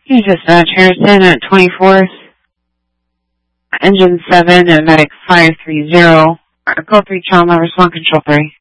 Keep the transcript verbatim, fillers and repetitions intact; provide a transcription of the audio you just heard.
He's dispatch Harrison at twenty-fourth, engine seven at medic five three zero, call three, channel number one, control three.